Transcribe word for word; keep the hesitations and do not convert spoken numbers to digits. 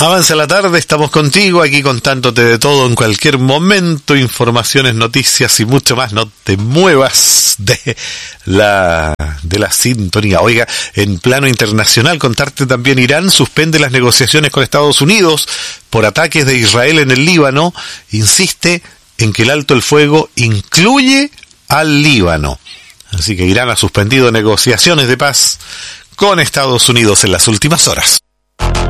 Avanza la tarde, estamos contigo aquí contándote de todo en cualquier momento, informaciones, noticias y mucho más. No te muevas de la de la sintonía. Oiga, en plano internacional, contarte también, Irán suspende las negociaciones con Estados Unidos por ataques de Israel en el Líbano. Insiste en que el alto el fuego incluye al Líbano. Así que Irán ha suspendido negociaciones de paz con Estados Unidos en las últimas horas.